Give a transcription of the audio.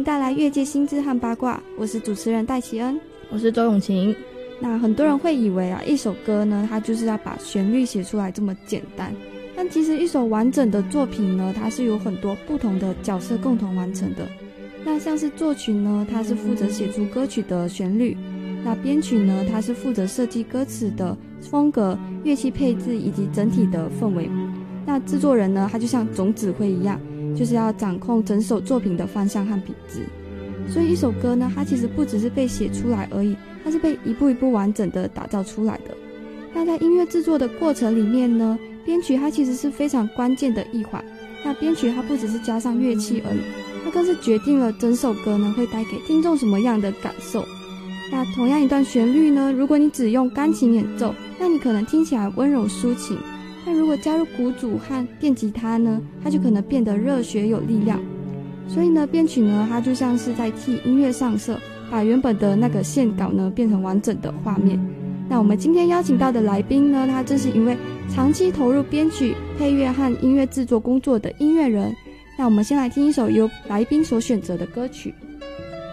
带来乐界新知和八卦，我是主持人戴奇恩， 我是周永晴。 那很多人会以为一首歌呢，它就是要把旋律写出来这么简单，但其实一首完整的作品呢，它是有很多不同的角色共同完成的。那像是作曲呢，它是负责写出歌曲的旋律，那编曲呢，它是负责设计歌词的风格、乐器配置以及整体的氛围。那制作人呢，他就像总指挥一样，就是要掌控整首作品的方向和品质。所以一首歌呢，它其实不只是被写出来而已，它是被一步一步完整的打造出来的。那在音乐制作的过程里面呢，编曲它其实是非常关键的一环。那编曲它不只是加上乐器而已，它更是决定了整首歌呢会带给听众什么样的感受。那同样一段旋律呢，如果你只用钢琴演奏，那你可能听起来温柔抒情，那如果加入鼓组和电吉他呢，它就可能变得热血有力量。所以呢，编曲呢，它就像是在替音乐上色，把原本的那个线稿呢变成完整的画面。那我们今天邀请到的来宾呢，他正是一位长期投入编曲、配乐和音乐制作工作的音乐人。那我们先来听一首由来宾所选择的歌曲。